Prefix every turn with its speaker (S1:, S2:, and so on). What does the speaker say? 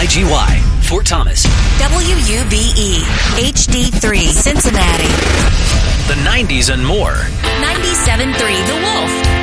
S1: KIGY, Fort Thomas.
S2: WUBE, HD3, Cincinnati.
S1: The 90s and more.
S2: 97.3 The Wolf.